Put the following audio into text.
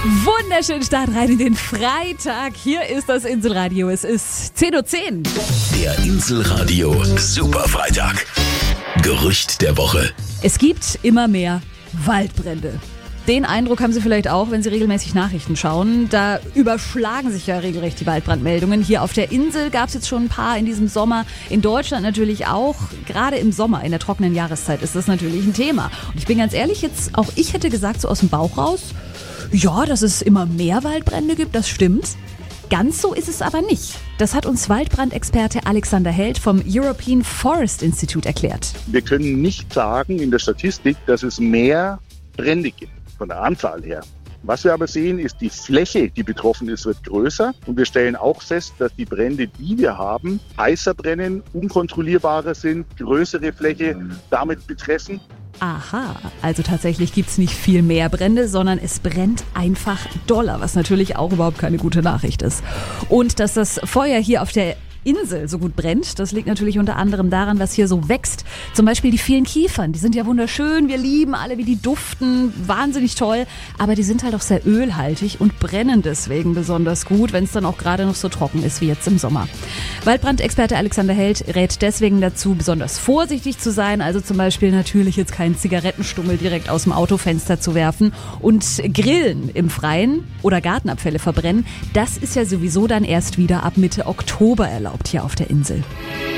Wunderschönen Start rein in den Freitag. Hier ist das Inselradio. Es ist 10:10 Uhr. Der Inselradio Superfreitag. Gerücht der Woche. Es gibt immer mehr Waldbrände. Den Eindruck haben Sie vielleicht auch, wenn Sie regelmäßig Nachrichten schauen. Da überschlagen sich ja regelrecht die Waldbrandmeldungen. Hier auf der Insel gab es jetzt schon ein paar in diesem Sommer. In Deutschland natürlich auch. Gerade im Sommer, in der trockenen Jahreszeit, ist das natürlich ein Thema. Und ich bin ganz ehrlich, jetzt auch ich hätte gesagt, so aus dem Bauch raus, ja, dass es immer mehr Waldbrände gibt, das stimmt. Ganz so ist es aber nicht. Das hat uns Waldbrandexperte Alexander Held vom European Forest Institute erklärt. Wir können nicht sagen in der Statistik, dass es mehr Brände gibt, von der Anzahl her. Was wir aber sehen, ist, die Fläche, die betroffen ist, wird größer. Und wir stellen auch fest, dass die Brände, die wir haben, heißer brennen, unkontrollierbarer sind, größere Fläche damit betreffen. Aha, also tatsächlich gibt's nicht viel mehr Brände, sondern es brennt einfach doller, was natürlich auch überhaupt keine gute Nachricht ist. Und dass das Feuer hier auf der Insel so gut brennt, das liegt natürlich unter anderem daran, was hier so wächst. Zum Beispiel die vielen Kiefern, die sind ja wunderschön, wir lieben alle, wie die duften, wahnsinnig toll, aber die sind halt auch sehr ölhaltig und brennen deswegen besonders gut, wenn es dann auch gerade noch so trocken ist wie jetzt im Sommer. Waldbrandexperte Alexander Held rät deswegen dazu, besonders vorsichtig zu sein, also zum Beispiel natürlich jetzt keinen Zigarettenstummel direkt aus dem Autofenster zu werfen und Grillen im Freien oder Gartenabfälle verbrennen, das ist ja sowieso dann erst wieder ab Mitte Oktober erlaubt hier auf der Insel.